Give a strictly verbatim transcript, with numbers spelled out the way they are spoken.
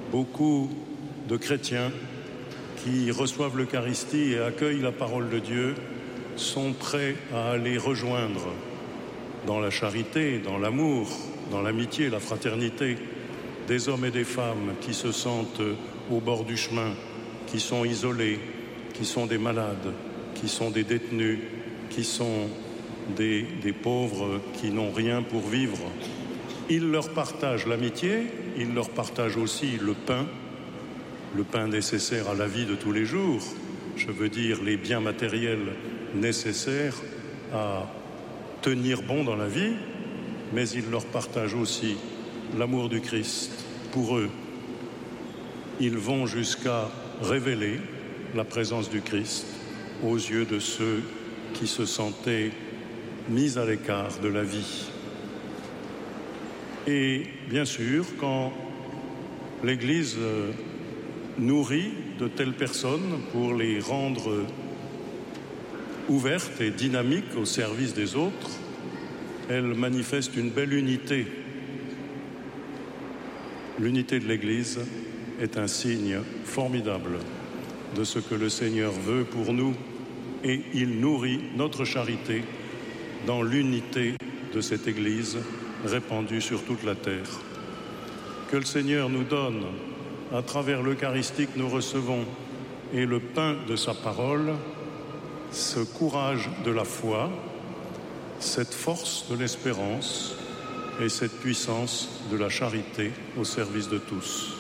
beaucoup de chrétiens qui reçoivent l'Eucharistie et accueillent la parole de Dieu sont prêts à aller rejoindre dans la charité, dans l'amour, dans l'amitié, la fraternité, des hommes et des femmes qui se sentent au bord du chemin, qui sont isolés, qui sont des malades, qui sont des détenus, qui sont des, des pauvres qui n'ont rien pour vivre. Ils leur partagent l'amitié, ils leur partagent aussi le pain, le pain nécessaire à la vie de tous les jours, je veux dire les biens matériels nécessaires à tenir bon dans la vie, mais ils leur partagent aussi l'amour du Christ. Pour eux, ils vont jusqu'à révéler la présence du Christ aux yeux de ceux qui se sentaient mis à l'écart de la vie. Et bien sûr, quand l'Église nourrit de telles personnes pour les rendre ouvertes et dynamiques au service des autres, elle manifeste une belle unité. L'unité de l'Église est un signe formidable de ce que le Seigneur veut pour nous, et il nourrit notre charité dans l'unité de cette Église répandue sur toute la terre. Que le Seigneur nous donne, à travers l'Eucharistie que nous recevons et le pain de sa parole, ce courage de la foi, cette force de l'espérance et cette puissance de la charité au service de tous.